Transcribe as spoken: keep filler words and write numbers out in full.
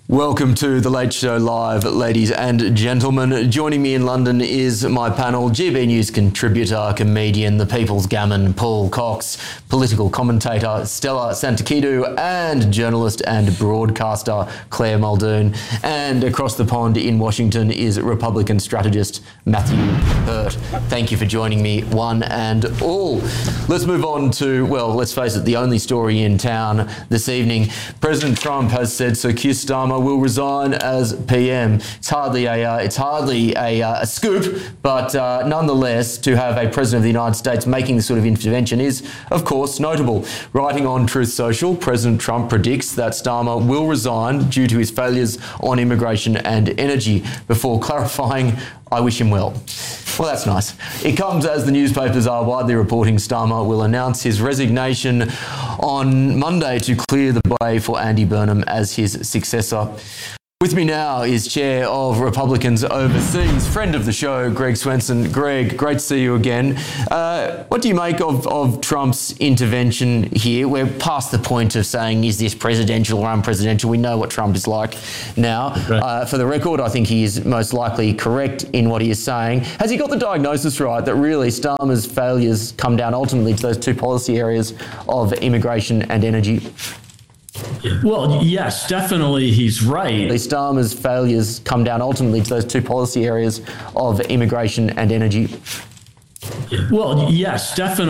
Welcome to The Late Show Live, ladies and gentlemen. Joining me in London is my panel, G B News contributor, comedian, the People's Gammon, Paul Cox, political commentator, Stella Santakidou, and journalist and broadcaster, Claire Muldoon. And across the pond in Washington is Republican strategist, Matthew Hurt. Thank you for joining me, one and all. Let's move on to, well, let's face it, the only story in town this evening. President Trump has said Sir Keir Starmer will resign as P M. It's hardly a uh, it's hardly a, uh, a scoop, but uh, nonetheless, to have a president of the United States making this sort of intervention is, of course, notable. Writing on Truth Social, President Trump predicts that Starmer will resign due to his failures on immigration and energy, before clarifying, "I wish him well." Well, that's nice. It comes as the newspapers are widely reporting Starmer will announce his resignation on Monday to clear the way for Andy Burnham as his successor. With me now is Chair of Republicans Overseas, friend of the show, Greg Swenson. Greg, great to see you again. Uh, what do you make of, of Trump's intervention here? We're past the point of saying, is this presidential or unpresidential? We know what Trump is like now. Right. Uh, for the record, I think he is most likely correct in what he is saying. Has he got the diagnosis right that really Starmer's failures come down ultimately to those two policy areas of immigration and energy? Well, yes, definitely he's right. Starmer's failures come down ultimately to those two policy areas of immigration and energy. Well, yes, definitely.